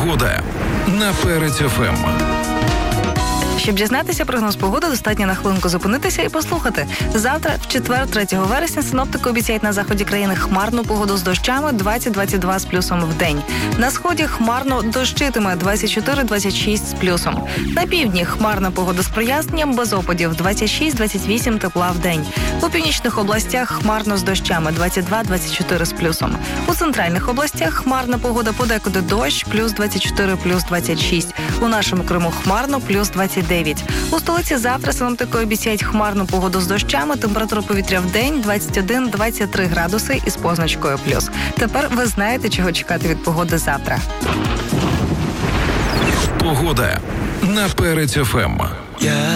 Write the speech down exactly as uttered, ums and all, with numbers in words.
Погода на Перець еф ем. Щоб дізнатися прогноз погоди, достатньо на хвилинку зупинитися і послухати. Завтра, в четвер, третього вересня, синоптики обіцяють на заході країни хмарну погоду з дощами двадцять - двадцять два з плюсом в день. На сході хмарно дощитиме двадцять чотири - двадцять шість з плюсом. На півдні хмарна погода з проясненням, без опадів двадцять шість - двадцять вісім тепла в день. У північних областях хмарно з дощами двадцять два - двадцять чотири з плюсом. У центральних областях хмарна погода, подекуди дощ, плюс двадцять чотири, плюс двадцять шість. У нашому Криму хмарно, плюс двадцять дев'ять. У столиці завтра синоптики обіцяють хмарну погоду з дощами, температура повітря в день двадцять один - двадцять три градуси із позначкою плюс. Тепер ви знаєте, чого чекати від погоди завтра. Погода на Перець еф ем. Я